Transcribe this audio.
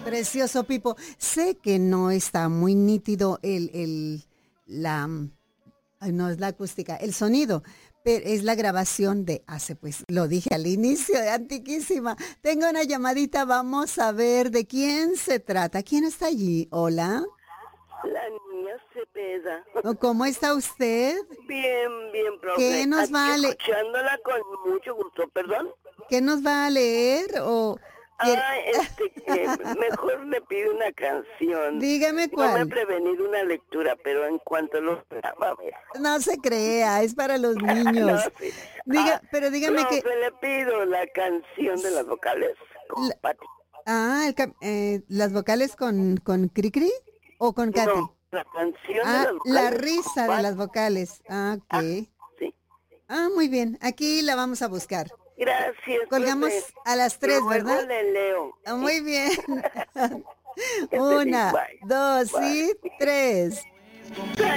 Precioso, Pipo. Sé que no está muy nítido ay, no es la acústica, el sonido, pero es la grabación de hace, pues, lo dije al inicio, de Antiquísima. Tengo una llamadita, vamos a ver de quién se trata. ¿Quién está allí? Hola. La niña Cepeda. ¿O ¿Cómo está usted? Bien, bien, ¿Qué profe. nos Aquí va a escuchándola con mucho gusto. ¿Perdón? qué nos va a leer? O quiere- Mejor le pido una canción. dígame No me ha cuál. prevenido una lectura, pero en cuanto lo va a ver. No se crea, es para los No, niños. sí. Pero dígame que Profe, le pido la canción de las vocales con la- Pati. las vocales con Cricri o con Katy. No, la canción de Ah, las la vocales con risa de Pati. las vocales. Ah, Ah, ok. sí. Ah, muy bien. Aquí la vamos a buscar. Gracias, Colgamos profe. a las 3, Luego ¿verdad? le leo. Ah, muy bien. Qué feliz, Una, bye. dos Bye. y tres.